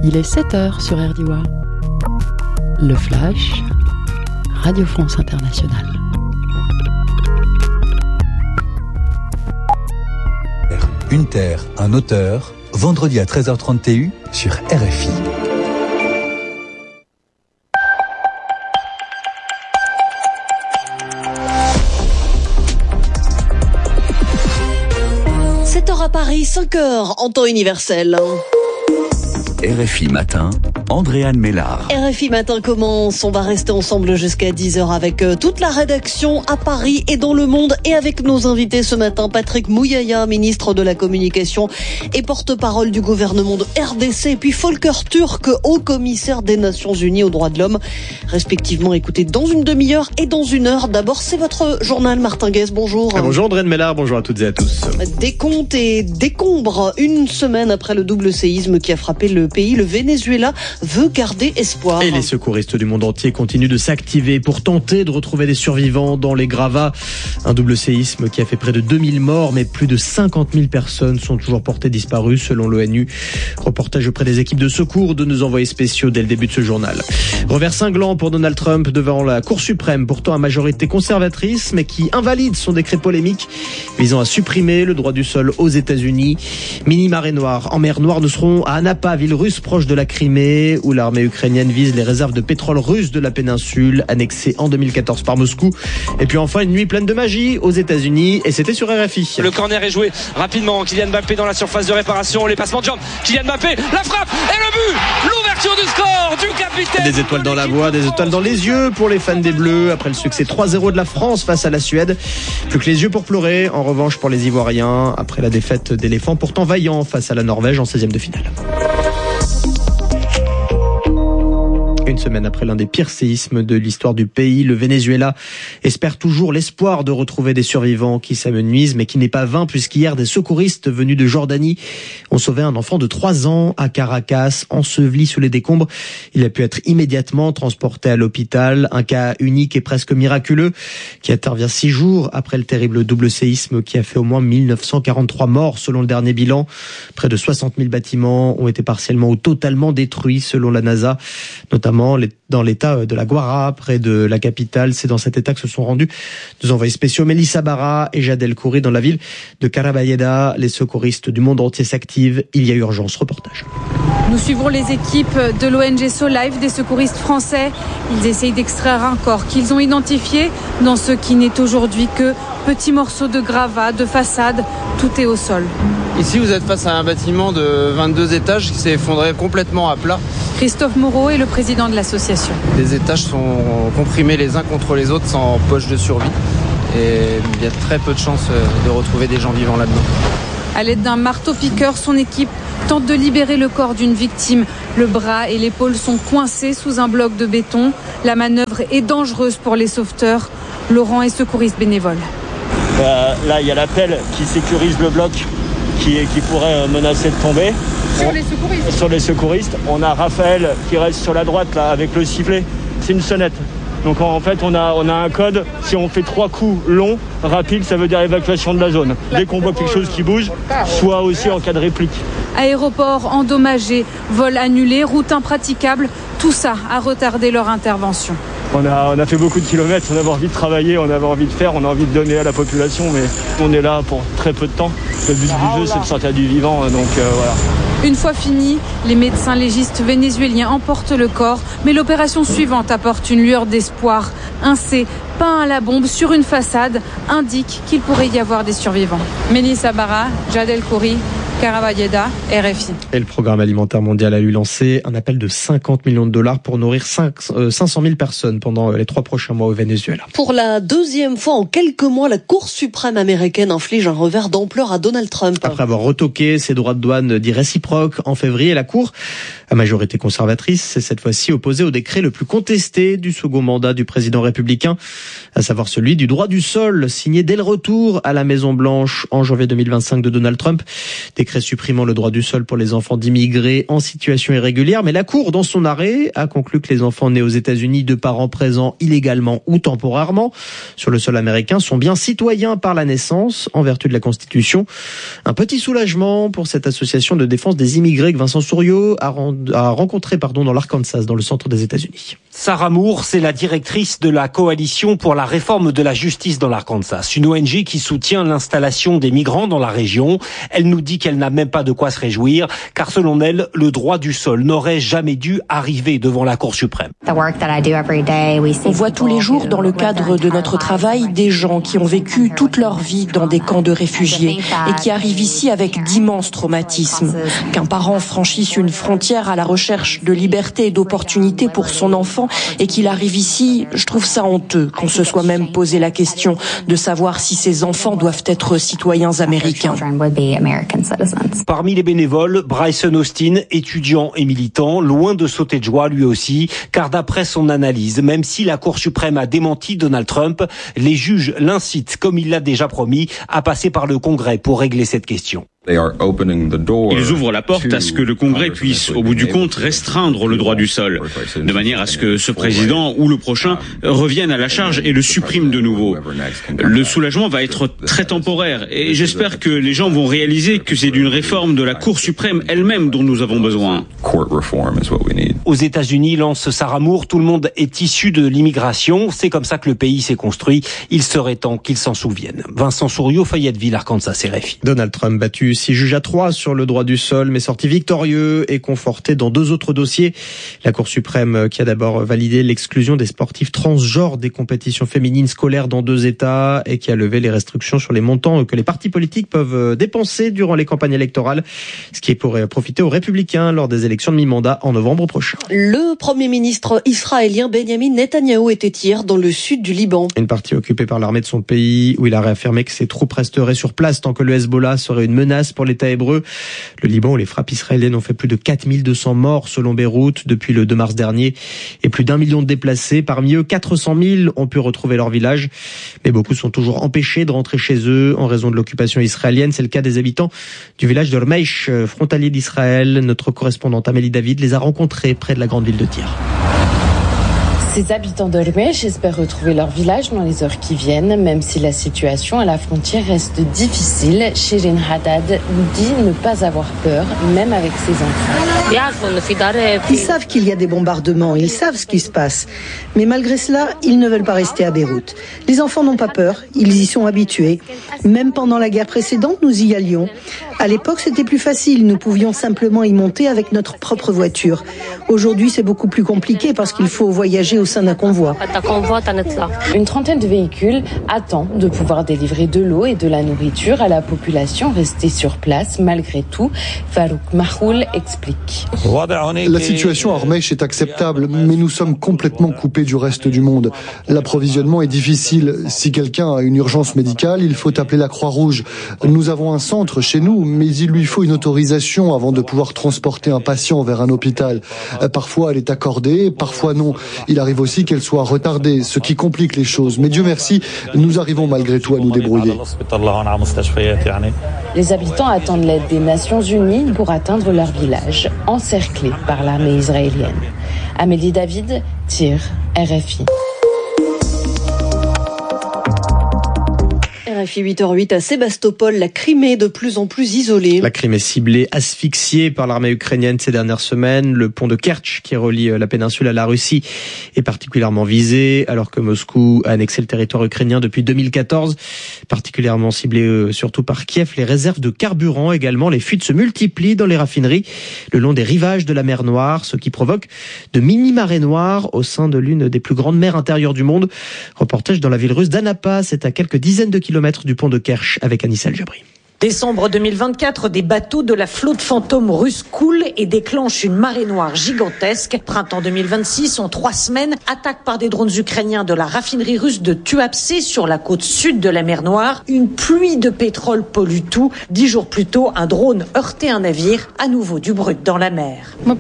Il est 7h sur RDI. Le Flash, Radio France Internationale. Une terre, un auteur, vendredi à 13h30 TU sur RFI. À Paris, 5h en temps universel. RFI Matin, Andréane Mélard. RFI Matin commence, on va rester ensemble jusqu'à 10h avec toute la rédaction à Paris et dans le monde et avec nos invités ce matin, Patrick Mouyaya, ministre de la Communication et porte-parole du gouvernement de RDC, et puis Volker Türk, haut-commissaire des Nations Unies aux droits de l'homme, respectivement écoutés dans une demi-heure et dans une heure. D'abord, c'est votre journal, Martin Guez, bonjour. Bonjour Andréane Mélard, bonjour à toutes et à tous. Décompte et décombre, une semaine après le double séisme qui a frappé le pays, le Venezuela veut garder espoir. Et les secouristes du monde entier continuent de s'activer pour tenter de retrouver des survivants dans les gravats. Un double séisme qui a fait près de 2000 morts, mais plus de 50 000 personnes sont toujours portées disparues selon l'ONU. Reportage auprès des équipes de secours de nos envoyés spéciaux dès le début de ce journal. Revers cinglant pour Donald Trump devant la Cour suprême, pourtant à majorité conservatrice, mais qui invalide son décret polémique visant à supprimer le droit du sol aux États-Unis. Mini marée noire en mer Noire, nous serons à Anapa, ville russe proche de la Crimée, où l'armée ukrainienne vise les réserves de pétrole russe de la péninsule, annexées en 2014 par Moscou. Et puis enfin, une nuit pleine de magie aux États-Unis, et c'était sur RFI. Le corner est joué rapidement. Kylian Mbappé dans la surface de réparation. Les passements de jambes. Kylian Mbappé, la frappe et le but. L'ouverture du score du capitaine. Des étoiles dans la voix, des étoiles dans les yeux pour les fans des Bleus après le succès 3-0 de la France face à la Suède. Plus que les yeux pour pleurer, en revanche pour les Ivoiriens, après la défaite d'éléphants pourtant vaillants face à la Norvège en 16e de finale. Une semaine après l'un des pires séismes de l'histoire du pays, le Venezuela espère toujours l'espoir de retrouver des survivants qui s'amenuisent, mais qui n'est pas vain puisqu'hier des secouristes venus de Jordanie ont sauvé un enfant de 3 ans à Caracas, enseveli sous les décombres. Il a pu être immédiatement transporté à l'hôpital, un cas unique et presque miraculeux qui intervient 6 jours après le terrible double séisme qui a fait au moins 1943 morts selon le dernier bilan. Près de 60 000 bâtiments ont été partiellement ou totalement détruits selon la NASA, notamment dans l'état de la Guara, près de la capitale. C'est dans cet état que se sont rendus deux envoyés spéciaux, Mélissa Barra et Jadel Khoury, dans la ville de Carabayeda. Les secouristes du monde entier s'activent. Il y a urgence. Reportage. Nous suivons les équipes de l'ONG SoLife, des secouristes français. Ils essayent d'extraire un corps qu'ils ont identifié dans ce qui n'est aujourd'hui que petits morceaux de gravats, de façade. Tout est au sol. Ici, vous êtes face à un bâtiment de 22 étages qui s'est effondré complètement à plat. Christophe Moreau est le président de l'association. Les étages sont comprimés les uns contre les autres sans poche de survie. Et il y a très peu de chances de retrouver des gens vivants là-dedans. À l'aide d'un marteau-piqueur, son équipe tente de libérer le corps d'une victime. Le bras et l'épaule sont coincés sous un bloc de béton. La manœuvre est dangereuse pour les sauveteurs. Laurent est secouriste bénévole. Là, il y a la pelle qui sécurise le bloc qui pourrait menacer de tomber. Sur les secouristes. On a Raphaël qui reste sur la droite là, avec le sifflet. C'est une sonnette. Donc en fait, on a un code. Si on fait 3 coups longs, rapides, ça veut dire évacuation de la zone. Dès qu'on voit quelque chose qui bouge, soit aussi en cas de réplique. Aéroport endommagé, vol annulé, route impraticable, tout ça a retardé leur intervention. On a fait beaucoup de kilomètres, on avait envie de travailler, on avait envie de faire, on a envie de donner à la population, mais on est là pour très peu de temps. Le but du jeu, c'est de sortir du vivant, donc voilà. Une fois fini, les médecins légistes vénézuéliens emportent le corps, mais l'opération suivante apporte une lueur d'espoir. Un C peint à la bombe sur une façade indique qu'il pourrait y avoir des survivants. Mélissa Barra, Jadel Khoury, Carabayeda, RFI. Et le Programme alimentaire mondial a eu lancé un appel de 50 millions de dollars pour nourrir 500 000 personnes pendant les 3 prochains mois au Venezuela. Pour la deuxième fois en quelques mois, la Cour suprême américaine inflige un revers d'ampleur à Donald Trump. Après avoir retoqué ses droits de douane dits réciproques en février, la Cour, à majorité conservatrice, s'est cette fois-ci opposée au décret le plus contesté du second mandat du président républicain, à savoir celui du droit du sol, signé dès le retour à la Maison-Blanche en janvier 2025 de Donald Trump. Décret décret supprimant le droit du sol pour les enfants d'immigrés en situation irrégulière. Mais la Cour, dans son arrêt, a conclu que les enfants nés aux États-Unis de parents présents illégalement ou temporairement sur le sol américain sont bien citoyens par la naissance en vertu de la Constitution. Un petit soulagement pour cette association de défense des immigrés que Vincent Souriau a rencontré dans l'Arkansas, dans le centre des États-Unis. Sarah Moore, c'est la directrice de la coalition pour la réforme de la justice dans l'Arkansas, une ONG qui soutient l'installation des migrants dans la région. Elle nous dit qu'elle n'a même pas de quoi se réjouir, car selon elle, le droit du sol n'aurait jamais dû arriver devant la Cour suprême. On voit tous les jours dans le cadre de notre travail des gens qui ont vécu toute leur vie dans des camps de réfugiés et qui arrivent ici avec d'immenses traumatismes. Qu'un parent franchisse une frontière à la recherche de liberté et d'opportunités pour son enfant et qu'il arrive ici, je trouve ça honteux qu'on se soit même posé la question de savoir si ces enfants doivent être citoyens américains. Parmi les bénévoles, Bryson Austin, étudiant et militant, loin de sauter de joie lui aussi, car d'après son analyse, même si la Cour suprême a démenti Donald Trump, les juges l'incitent, comme il l'a déjà promis, à passer par le Congrès pour régler cette question. Ils ouvrent la porte à ce que le Congrès puisse, au bout du compte, restreindre le droit du sol, de manière à ce que ce président ou le prochain revienne à la charge et le supprime de nouveau. Le soulagement va être très temporaire et j'espère que les gens vont réaliser que c'est d'une réforme de la Cour suprême elle-même dont nous avons besoin. Aux États-Unis, lance Sarah Moore, tout le monde est issu de l'immigration. C'est comme ça que le pays s'est construit. Il serait temps qu'ils s'en souviennent. Vincent Souriau, Fayetteville, Arkansas, RFI. Donald Trump battu 6 juges à 3 sur le droit du sol, mais sorti victorieux et conforté dans 2 autres dossiers. La Cour suprême qui a d'abord validé l'exclusion des sportifs transgenres des compétitions féminines scolaires dans 2 États et qui a levé les restrictions sur les montants que les partis politiques peuvent dépenser durant les campagnes électorales, ce qui pourrait profiter aux Républicains lors des élections de mi-mandat en novembre prochain. Le Premier ministre israélien Benjamin Netanyahou était hier dans le sud du Liban. Une partie occupée par l'armée de son pays où il a réaffirmé que ses troupes resteraient sur place tant que le Hezbollah serait une menace pour l'État hébreu. Le Liban où les frappes israéliennes ont fait plus de 4200 morts selon Beyrouth depuis le 2 mars dernier et plus d'1 million de déplacés. Parmi eux, 400 000 ont pu retrouver leur village. Mais beaucoup sont toujours empêchés de rentrer chez eux en raison de l'occupation israélienne. C'est le cas des habitants du village de Rmeish, frontalier d'Israël. Notre correspondante Amélie David les a rencontrés près de la grande ville de Tyr. Ces habitants de Rmeish espèrent retrouver leur village dans les heures qui viennent, même si la situation à la frontière reste difficile. Shirin Haddad dit ne pas avoir peur, même avec ses enfants. Ils savent qu'il y a des bombardements, ils savent ce qui se passe. Mais malgré cela, ils ne veulent pas rester à Beyrouth. Les enfants n'ont pas peur, ils y sont habitués. Même pendant la guerre précédente, nous y allions. À l'époque, c'était plus facile, nous pouvions simplement y monter avec notre propre voiture. Aujourd'hui, c'est beaucoup plus compliqué parce qu'il faut voyager au sein d'un convoi. Une trentaine de véhicules attendent de pouvoir délivrer de l'eau et de la nourriture à la population restée sur place. Malgré tout, Farouk Mahoul explique. La situation à Rmeish est acceptable, mais nous sommes complètement coupés du reste du monde. L'approvisionnement est difficile. Si quelqu'un a une urgence médicale, il faut appeler la Croix-Rouge. Nous avons un centre chez nous, mais il lui faut une autorisation avant de pouvoir transporter un patient vers un hôpital. Parfois, elle est accordée, parfois non. Il arrive aussi qu'elle soit retardée, ce qui complique les choses. Mais Dieu merci, nous arrivons malgré tout à nous débrouiller. Les habitants attendent l'aide des Nations Unies pour atteindre leur village, encerclé par l'armée israélienne. Amélie David, Tyr, RFI. RFI 8h08 à Sébastopol, la Crimée de plus en plus isolée. La Crimée ciblée, asphyxiée par l'armée ukrainienne ces dernières semaines. Le pont de Kerch qui relie la péninsule à la Russie est particulièrement visé alors que Moscou a annexé le territoire ukrainien depuis 2014. Particulièrement ciblé surtout par Kiev, les réserves de carburant également. Les fuites se multiplient dans les raffineries le long des rivages de la mer Noire, ce qui provoque de mini-marées noires au sein de l'une des plus grandes mers intérieures du monde. Reportage dans la ville russe d'Anapa, c'est à quelques dizaines de kilomètres du pont de Kerch avec Anissa El-Jabri. Décembre 2024, des bateaux de la flotte fantôme russe coulent et déclenchent une marée noire gigantesque. Printemps 2026, en 3 semaines, attaque par des drones ukrainiens de la raffinerie russe de Tuapse sur la côte sud de la mer Noire. Une pluie de pétrole pollue tout. 10 jours plus tôt, un drone heurtait un navire, à nouveau du brut dans la mer. On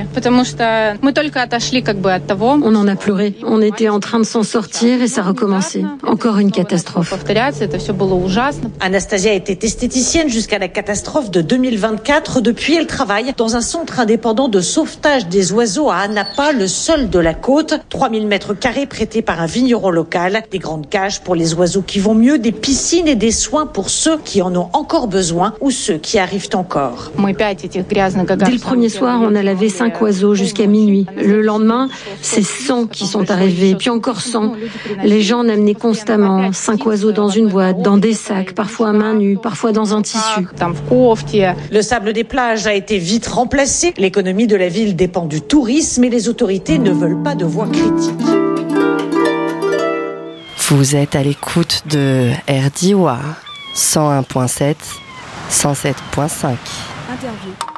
en a pleuré. On était en train de s'en sortir et ça recommençait. Encore une catastrophe. Anastasia a été testée diététicienne jusqu'à la catastrophe de 2024. Depuis, elle travaille dans un centre indépendant de sauvetage des oiseaux à Anapa, le seul de la côte. 3000 mètres carrés prêtés par un vigneron local. Des grandes cages pour les oiseaux qui vont mieux, des piscines et des soins pour ceux qui en ont encore besoin ou ceux qui arrivent encore. Dès le premier soir, on a lavé 5 oiseaux jusqu'à minuit. Le lendemain, c'est 100 qui sont arrivés, puis encore 100. Les gens en amenaient constamment, 5 oiseaux dans une boîte, dans des sacs, parfois à main nue, parfois dans un tissu. Le sable des plages a été vite remplacé. L'économie de la ville dépend du tourisme et les autorités ne veulent pas de voix critiques. Vous êtes à l'écoute de RDIWA 101.7, 107.5. Interview.